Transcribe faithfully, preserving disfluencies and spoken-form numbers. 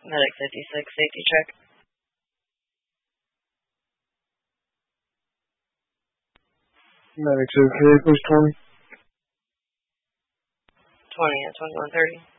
Medic fifty-six, safety check. Medic's okay, push twenty. twenty at twenty-one thirty.